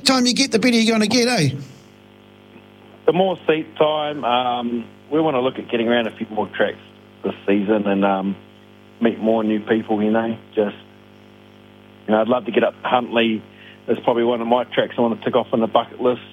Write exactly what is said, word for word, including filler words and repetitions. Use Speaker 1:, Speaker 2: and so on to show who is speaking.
Speaker 1: time you get, the better you're going to get, eh?
Speaker 2: The more seat time, um, we want to look at getting around a few more tracks this season and um, meet more new people, you know. Just, you know, I'd love to get up to Huntly. That's probably one of my tracks I want to tick off on the bucket list.